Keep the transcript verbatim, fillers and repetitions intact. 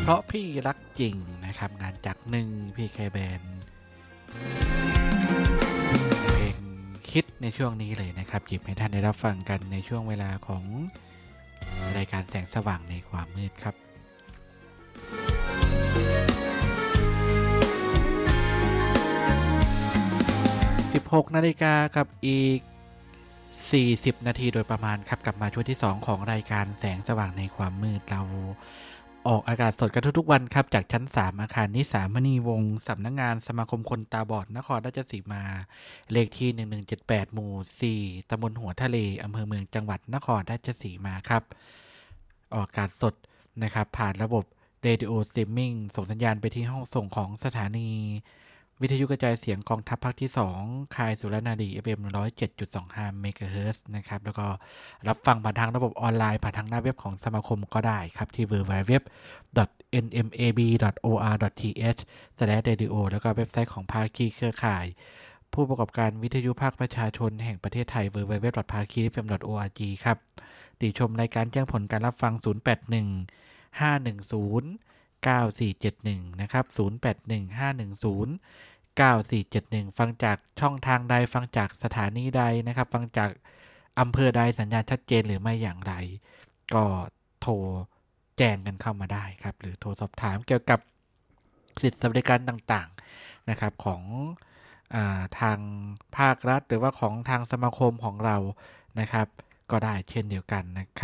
ราะพี่รักจริงนะครับงานจากหนึ่งพี่แคแบนเพลงฮิตในช่วงนี้เลยนะครับหยิบให้ท่านได้รับฟังกันในช่วงเวลาของรายการแสงสว่างในความมืดครับสิบหกนาฬิกากับอีกสี่สิบนาทีโดยประมาณครับกลับมาช่วงที่สองของรายการแสงสว่างในความมืดเราออกอากาศสดกันทุกๆวันครับจากชั้นสามอาคารนิสามณีวงศ์สำนักงานสมาคมคนตาบอดนครราชสีมาเลขที่หนึ่งหนึ่งเจ็ดแปดหมู่สี่ตำบลหัวทะเลอำเภอเมืองจังหวัดนครราชสีมาครับออกอากาศสดนะครับผ่านระบบเรดิโอสตรีมมิ่งส่งสัญญาณไปที่ห้องส่งของสถานีวิทยุกระจายเสียงกองทัพภาคที่สองค่ายสุรนารี เอฟ เอ็ม หนึ่งร้อยเจ็ดจุดสองห้า เมกะเฮิรตซ์นะครับแล้วก็รับฟังผ่านทางระบบออนไลน์ผ่านทางหน้าเว็บของสมาคมก็ได้ครับที่ ดับเบิลยู ดับเบิลยู ดับเบิลยู ดอท เอ็น เอ็ม เอ บี ดอท โอ อาร์ ดอท ที เอช สแลช เรดิโอ แล้วก็เว็บไซต์ของภาคีเครือข่ายผู้ประกอบการวิทยุภาคประชาชนแห่งประเทศไทย ดับเบิลยู ดับเบิลยู ดับเบิลยู ดอท พาคี เอฟ เอ็ม ดอท โอ อาร์ จี ครับติชมรายการแจ้งผลการรับฟังศูนย์ แปด หนึ่ง ห้า หนึ่ง ศูนย์ เก้า สี่ เจ็ด หนึ่งนะครับศูนย์ แปด หนึ่ง ห้า หนึ่ง ศูนย์ เก้า สี่ เจ็ด หนึ่งฟังจากช่องทางใดฟังจากสถานีใดนะครับฟังจากอำเภอใดสัญญาณชัดเจนหรือไม่อย่างไรก็โทรแจ้งกันเข้ามาได้ครับหรือโทรสอบถามเกี่ยวกับสิทธิบริการต่างๆนะครับของอ่าทางภาครัฐหรือว่าของทางสมาคมของเรานะครับก็ได้เช่นเดียวกันนะครับ